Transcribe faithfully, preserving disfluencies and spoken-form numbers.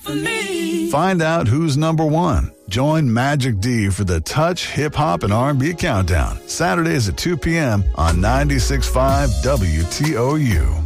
for me. Find out who's number one. Join Magic D for the Touch Hip Hop and R and B Countdown. Saturdays at two p.m. on ninety-six point five W T O U.